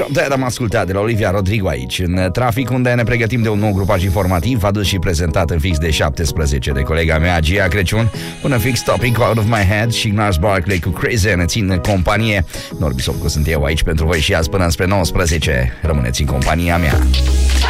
Drop Dead am ascultat de la Olivia Rodrigo aici, în trafic, unde ne pregătim de un nou grupaj informativ adus și prezentat în fix de 17 de colega mea, Gia Crăciun, până fix Topic Out of My Head și Gnars Barkley cu Crazy ne țin companie. Norbi Sobcu sunt eu aici pentru voi și azi până spre 19. Rămâneți în compania mea.